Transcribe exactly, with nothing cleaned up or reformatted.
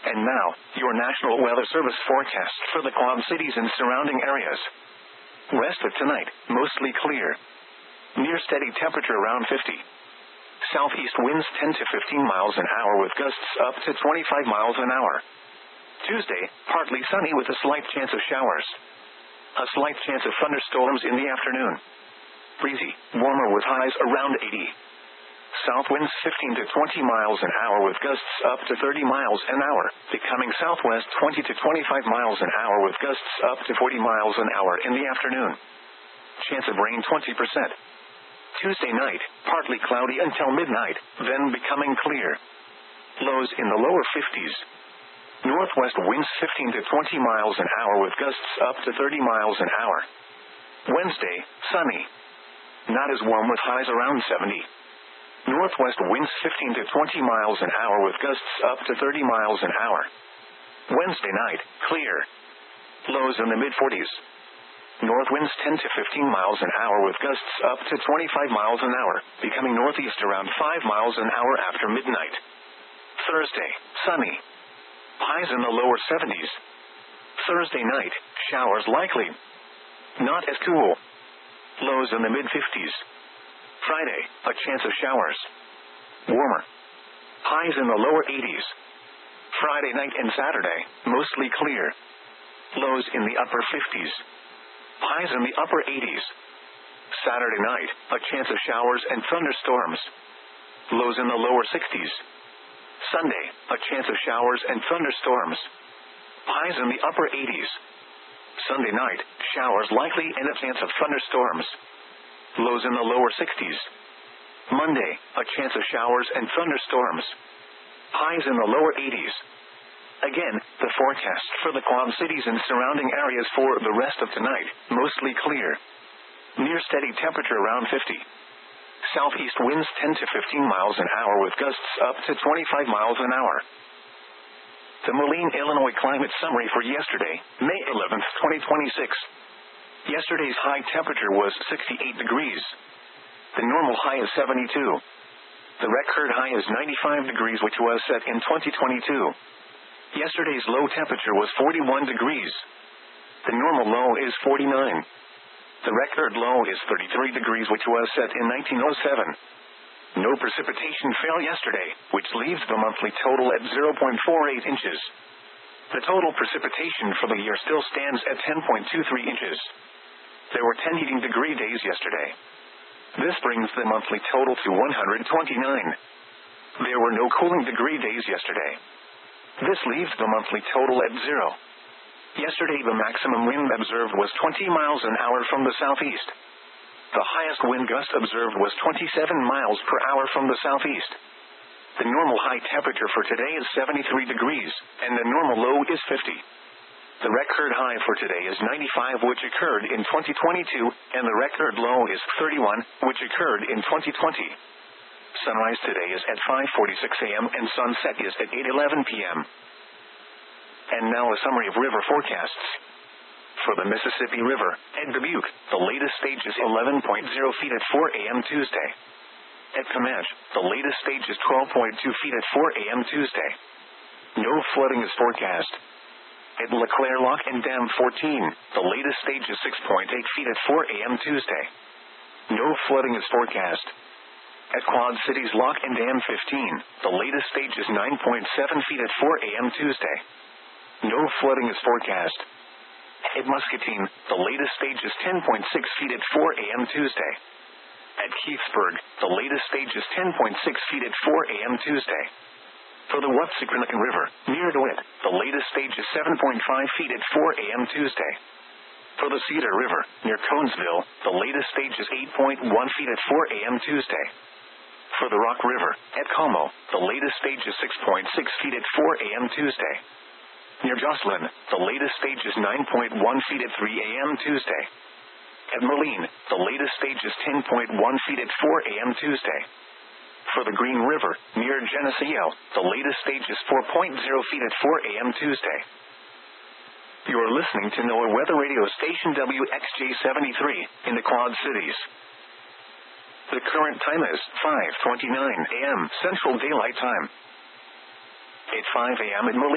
And now, your National Weather Service forecast for the Quad Cities and surrounding areas. West of tonight, mostly clear. Near steady temperature around fifty. Southeast winds ten to fifteen miles an hour with gusts up to twenty-five miles an hour. Tuesday, partly sunny with a slight chance of showers. A slight chance of thunderstorms in the afternoon. Breezy, warmer with highs around eighty. South winds fifteen to twenty miles an hour with gusts up to thirty miles an hour, becoming southwest twenty to twenty-five miles an hour with gusts up to forty miles an hour in the afternoon. Chance of rain twenty percent. Tuesday night, partly cloudy until midnight, then becoming clear. Lows in the lower fifties. Northwest winds fifteen to twenty miles an hour with gusts up to thirty miles an hour. Wednesday, sunny. Not as warm with highs around seventy. Northwest winds fifteen to twenty miles an hour with gusts up to thirty miles an hour. Wednesday night, clear. Lows in the mid forties. North winds ten to fifteen miles an hour with gusts up to twenty-five miles an hour, becoming northeast around five miles an hour after midnight. Thursday, sunny. Highs in the lower seventies. Thursday night, showers likely. Not as cool. Lows in the mid fifties. Friday, a chance of showers. Warmer. Highs in the lower eighties. Friday night and Saturday, mostly clear. Lows in the upper fifties. Highs in the upper eighties. Saturday night, a chance of showers and thunderstorms. Lows in the lower sixties. Sunday, a chance of showers and thunderstorms. Highs in the upper eighties. Sunday night, showers likely and a chance of thunderstorms. Lows in the lower sixties. Monday, a chance of showers and thunderstorms. Highs in the lower eighties. Again, the forecast for the Quad Cities and surrounding areas for the rest of tonight, mostly clear. Near steady temperature around fifty. Southeast winds ten to fifteen miles an hour with gusts up to twenty-five miles an hour. The Moline, Illinois climate summary for yesterday, May eleventh, twenty twenty-six. Yesterday's high temperature was sixty-eight degrees. The normal high is seventy-two. The record high is ninety-five degrees, which was set in twenty twenty-two. Yesterday's low temperature was forty-one degrees. The normal low is forty-nine. The record low is thirty-three degrees, which was set in nineteen oh seven. No precipitation fell yesterday, which leaves the monthly total at zero point four eight inches. The total precipitation for the year still stands at ten point two three inches. There were ten heating degree days yesterday. This brings the monthly total to one hundred twenty-nine. There were no cooling degree days yesterday. This leaves the monthly total at zero. Yesterday the maximum wind observed was twenty miles an hour from the southeast. The highest wind gust observed was twenty-seven miles per hour from the southeast. The normal high temperature for today is seventy-three degrees, and the normal low is fifty. The record high for today is ninety-five, which occurred in twenty twenty-two, and the record low is thirty-one, which occurred in twenty twenty. Sunrise today is at five forty-six a m and sunset is at eight eleven p m And now a summary of river forecasts. For the Mississippi River, at Dubuque, the latest stage is eleven point zero feet at four a m Tuesday. At Comanche, the latest stage is twelve point two feet at four a m Tuesday. No flooding is forecast. At LeClaire Lock and Dam fourteen, the latest stage is six point eight feet at four a m Tuesday. No flooding is forecast. At Quad Cities Lock and Dam fifteen, the latest stage is nine point seven feet at four a m Tuesday. No flooding is forecast. At Muscatine, the latest stage is ten point six feet at four a m Tuesday. At Keithsburg, the latest stage is ten point six feet at four a m Tuesday. For the Watsicranican River, near DeWitt, the latest stage is seven point five feet at four a m Tuesday. For the Cedar River, near Conesville, the latest stage is eight point one feet at four a m Tuesday. For the Rock River, at Como, the latest stage is six point six feet at four a m Tuesday. Near Jocelyn, the latest stage is nine point one feet at three a m Tuesday. At Moline, the latest stage is ten point one feet at four a m Tuesday. For the Green River, near Geneseo, the latest stage is four point zero feet at four a m Tuesday. You are listening to NOAA Weather Radio Station W X J seventy-three, in the Quad Cities. The current time is five twenty-nine a m Central Daylight Time. At five a m in Moline.